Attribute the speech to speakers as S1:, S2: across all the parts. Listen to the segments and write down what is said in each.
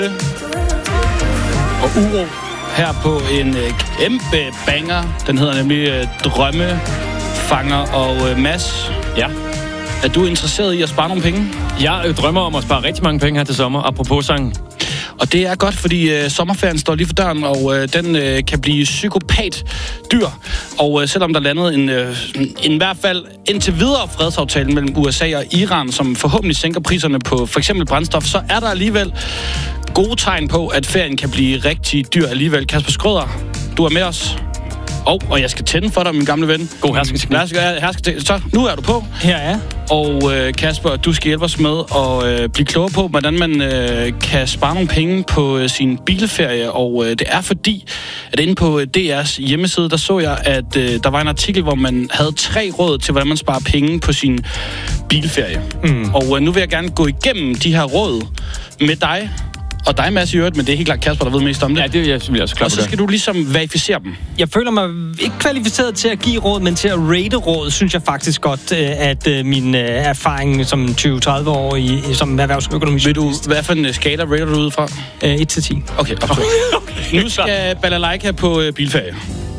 S1: og uro her på en kæmpe banger. Den hedder nemlig Drømmefanger. Og Mads,
S2: ja.
S1: Er du interesseret i at spare nogle penge?
S2: Jeg drømmer om at spare rigtig mange penge her til sommer, apropos sangen.
S1: Og det er godt, fordi sommerferien står lige for døren, og den kan blive psykopat dyr. Og selvom der landede en i hvert fald indtil videre fredsaftale mellem USA og Iran, som forhåbentlig sænker priserne på for eksempel brændstof, så er der alligevel gode tegn på, at ferien kan blive rigtig dyr alligevel. Kasper Schrøder, du er med os. Og jeg skal tænde for dig, min gamle ven.
S2: God hersketeknik.
S1: Så, nu er du på.
S2: Her er.
S1: Og Kasper, du skal hjælpe os med at blive klogere på, hvordan man kan spare nogle penge på sin bilferie. Og det er fordi, at inde på DR's hjemmeside, der så jeg, at der var en artikel, hvor man havde 3 råd til, hvordan man sparer penge på sin bilferie. Og nu vil jeg gerne gå igennem de her råd med dig. Og dig, Mads, i øvrigt, men det er helt klart Kasper, der ved mest om det.
S2: Ja, det er jeg selvfølgelig også klar på.
S1: Og så skal du ligesom verificere dem.
S3: Jeg føler mig ikke kvalificeret til at give råd, men til at rate råd, synes jeg faktisk godt, at min erfaring som 20-30-årig som erhvervsøkonomist.
S1: Ved du, hvad for en skala rater du ud fra?
S3: 1-10.
S1: Okay, absolut. Nu skal Balalaika på bilferie.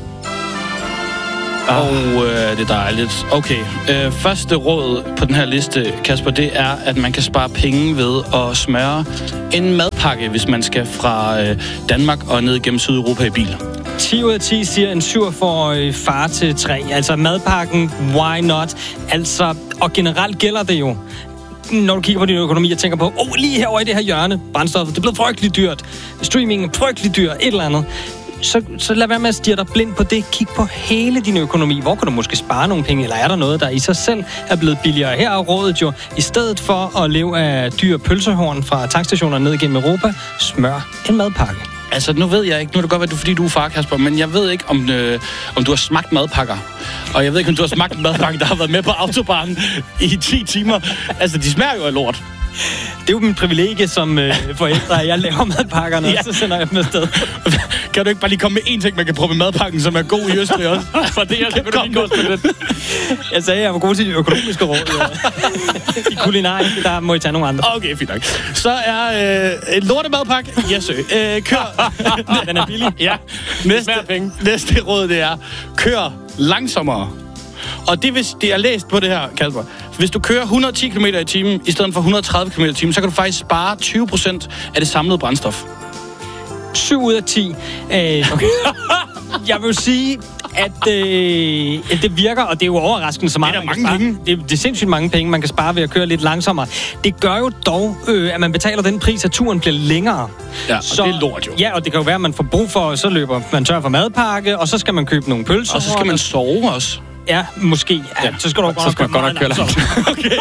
S1: Og det er dejligt. Okay, første råd på den her liste, Kasper, det er, at man kan spare penge ved at smøre en madpakke, hvis man skal fra Danmark og ned gennem Sydeuropa i bil.
S3: 10 ud af 10 siger en 47-årig far til 3. Altså madpakken, why not? Altså, og generelt gælder det jo, når du kigger på din økonomi og tænker på, lige herovre i det her hjørne, brændstoffet, det er blevet frygteligt dyrt. Streaming er frygteligt dyrt, et eller andet. Så lad være med at stirre dig blind på det. Kig på hele din økonomi. Hvor kan du måske spare nogle penge? Eller er der noget, der i sig selv er blevet billigere? Her er rådet jo, i stedet for at leve af dyre pølsehorn fra tankstationer ned gennem Europa, smør en madpakke.
S1: Altså, nu ved jeg ikke, nu er det godt være, fordi du er far, Kasper, men jeg ved ikke, om du har smagt madpakker. Og jeg ved ikke, om du har smagt en madpakke, der har været med på autobahnen i 10 timer. Altså, de smager jo af lort.
S3: Det er jo min privilegie som forældre, at jeg laver madpakkerne, og så sender jeg dem afsted.
S1: Kan du ikke bare lige komme med en ting, man kan prøve med madpakken, som er god i Østrig også?
S2: For det er økonomik også med det.
S3: Jeg sagde, at jeg var god til de økonomiske råd. I kulinari, der må I tage nogle andre.
S1: Okay, fint nok. Så er en lortemadpakke. Yes, kør.
S3: Den er billig.
S1: Ja. Næste råd, det er, kør langsommere. Og det er læst på det her, Kasper. Hvis du kører 110 km i timen i stedet for 130 km i timen, så kan du faktisk spare 20% af det samlede brændstof.
S3: 7 ud af 10. Okay. Jeg vil sige, at det virker, og det er jo overraskende så meget.
S1: Det er mange penge.
S3: Det er sindssygt mange penge, man kan spare ved at køre lidt langsommere. Det gør jo dog, at man betaler den pris, at turen bliver længere.
S1: Ja, og så, det er lort jo.
S3: Ja, og det kan jo være, at man får brug for, så løber man tør for madpakke, og så skal man købe nogle pølser.
S1: Og så skal man sove også.
S3: Ja, måske. Ja, så skal du godt nok køre langsomt. Okay.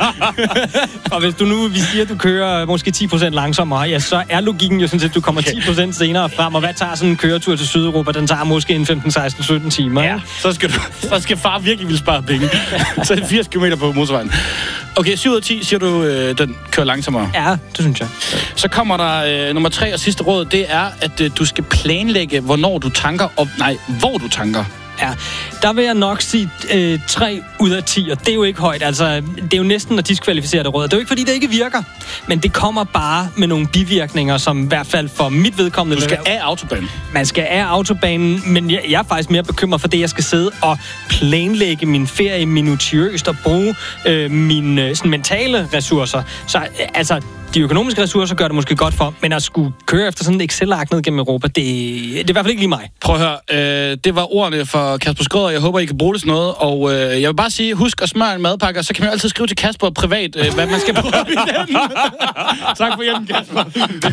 S3: Og hvis du nu, vi siger, at du kører måske 10% langsommere, ja, så er logikken jo sådan set, at du kommer 10% senere frem. Og hvad tager sådan en køretur til Sydeuropa? Den tager måske en 15, 16, 17 timer.
S1: Ja, så skal far virkelig vil spare penge. Så er det 80 km på motorvejen. Okay, 7 ud af 10 siger du, den kører langsommere.
S3: Ja, det synes jeg.
S1: Så kommer der nummer 3 og sidste råd. Det er, at du skal planlægge, hvornår du tanker, hvor du tanker.
S3: Ja, der vil jeg nok sige 3 ud af 10, og det er jo ikke højt. Altså, det er jo næsten at diskvalificere det råd. Det er jo ikke, fordi det ikke virker, men det kommer bare med nogle bivirkninger, som i hvert fald for mit vedkommende...
S1: Du skal af autobanen.
S3: Man skal af autobanen, men jeg er faktisk mere bekymret for det, jeg skal sidde og planlægge min ferie minutiøst og bruge mine sådan mentale ressourcer. Så altså... De økonomiske ressourcer gør det måske godt for, men at skulle køre efter sådan et Excel-ark ned gennem Europa, det er i hvert fald ikke lige mig.
S1: Prøv at høre, det var ordene for Kasper Schrøder. Jeg håber, I kan bruge det til noget. Og jeg vil bare sige, husk at smøre en madpakke, så kan man jo altid skrive til Kasper privat, hvad man skal prøve i den. Tak for hjælpen, Kasper.